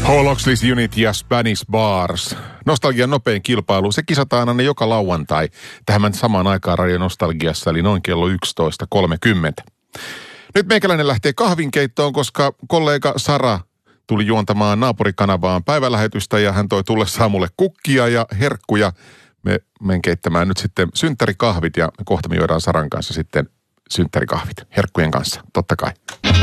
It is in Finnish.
Paul Oxley's Unit ja Spanish Bars. Nostalgian nopein kilpailu. Se kisataan aina joka lauantai tähän samaan aikaan Radio Nostalgiassa, eli noin kello 11.30. Nyt meikäläinen lähtee kahvinkeittoon, koska kollega Sara tuli juontamaan naapurikanavaan päivälähetystä ja hän toi tullessaan mulle kukkia ja herkkuja. Me menen keittämään nyt sitten synttärikahvit ja kohta me juodaan Saran kanssa sitten synttärikahvit herkkujen kanssa, totta kai.